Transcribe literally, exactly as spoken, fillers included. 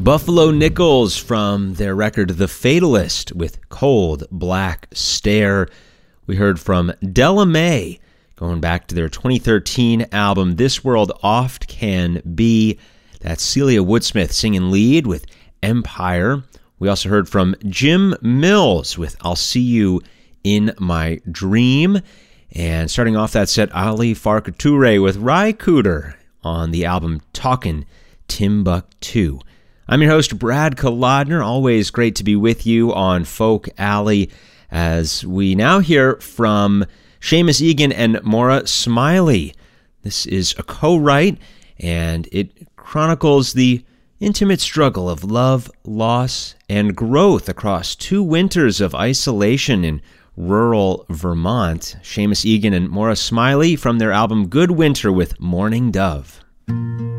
Buffalo Nichols from their record The Fatalist with Cold Black Stare. We heard from Della Mae going back to their twenty thirteen album This World Oft Can Be. That's Celia Woodsmith singing lead with Empire. We also heard from Jim Mills with I'll See You in My Dream. And starting off that set, Ali Farka Touré with Ry Cooder on the album Talkin' Timbuktu. I'm your host, Brad Kolodner. Always great to be with you on Folk Alley as we now hear from Seamus Egan and Maura Smiley. This is a co-write, and it chronicles the intimate struggle of love, loss, and growth across two winters of isolation in rural Vermont. Seamus Egan and Maura Smiley from their album Good Winter with Morning Dove.